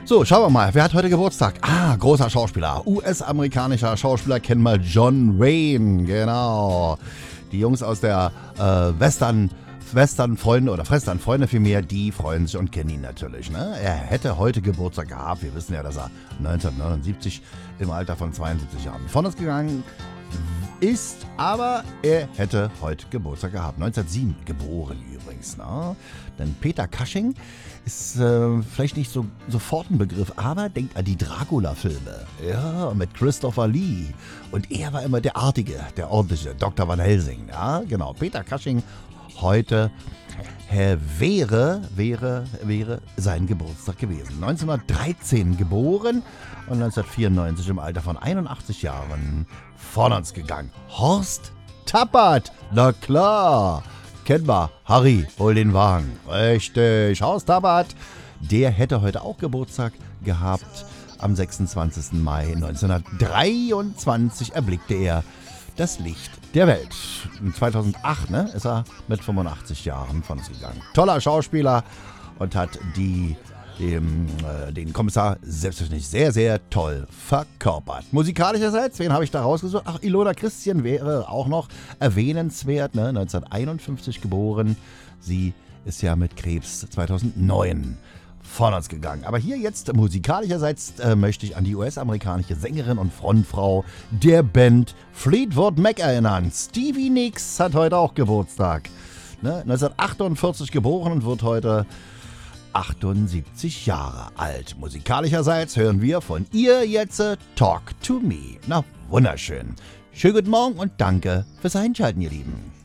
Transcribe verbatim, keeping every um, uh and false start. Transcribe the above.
So, schauen wir mal, wer hat heute Geburtstag? Ah, großer Schauspieler, U S-amerikanischer Schauspieler, kennen wir John Wayne, genau. Die Jungs aus der äh, Western, Western-Freunde oder Western-Freunde vielmehr, die freuen sich und kennen ihn natürlich. Ne? Er hätte heute Geburtstag gehabt, wir wissen ja, dass er neunzehnhundertneunundsiebzig im Alter von zweiundsiebzig Jahren von uns gegangen ist, aber er hätte heute Geburtstag gehabt. neunzehnhundertsieben geboren übrigens. Ne? Denn Peter Cushing ist äh, vielleicht nicht so sofort ein Begriff, aber denkt an die Dracula-Filme. Ja, mit Christopher Lee. Und er war immer der Artige, der ordentliche Doktor Van Helsing. Ja, genau. Peter Cushing heute äh, wäre, wäre, wäre sein Geburtstag gewesen. neunzehnhundertdreizehn geboren und neunzehnhundertvierundneunzig im Alter von einundachtzig Jahren von uns gegangen. Horst Tappert, na klar. Kennen wir. Harry, hol den Wagen. Richtig, Horst Tappert. Der hätte heute auch Geburtstag gehabt. Am sechsundzwanzigsten Mai neunzehnhundertdreiundzwanzig erblickte er das Licht der Welt. zweitausendacht, ne, ist er mit fünfundachtzig Jahren von uns gegangen. Toller Schauspieler und hat die, dem, äh, den Kommissar selbstverständlich sehr, sehr toll verkörpert. Musikalischerseits, wen habe ich da rausgesucht? Ach, Ilona Christian wäre auch noch erwähnenswert, ne? neunzehnhunderteinundfünfzig geboren. Sie ist ja mit Krebs zweitausendneun von uns gegangen. Aber hier jetzt musikalischerseits äh, möchte ich an die U S-amerikanische Sängerin und Frontfrau der Band Fleetwood Mac erinnern. Stevie Nicks hat heute auch Geburtstag. Ne? neunzehnhundertachtundvierzig geboren und wird heute achtundsiebzig Jahre alt. Musikalischerseits hören wir von ihr jetzt Talk to Me. Na, wunderschön. Schönen guten Morgen und danke fürs Einschalten, ihr Lieben.